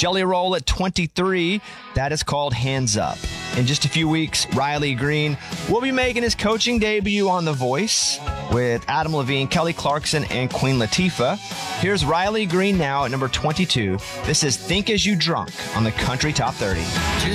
Jelly Roll at 23. That is called Hands Up. In just a few weeks, Riley Green will be making his coaching debut on The Voice with Adam Levine, Kelly Clarkson, and Queen Latifah. Here's Riley Green now at number 22. This is Think As You Drunk on the Country Top 30.